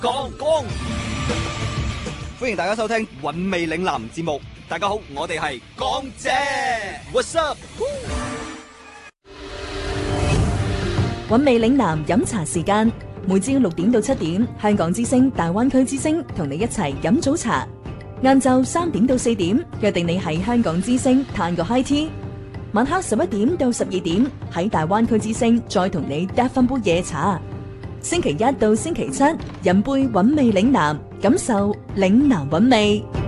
講，歡迎大家收聽韻味嶺南節目。大家好，我哋係港姐 ，What's up？ 韻味嶺南飲茶時間，每朝6點到7點，香港之聲、大灣區之聲同你一齊飲早茶。晏晝3點到4點，約定你喺香港之聲嘆個 high tea。晚黑11點到12點，喺大灣區之聲再同你嗒翻杯夜茶。星期一到星期七，飲杯韻味嶺南，感受嶺南韻味。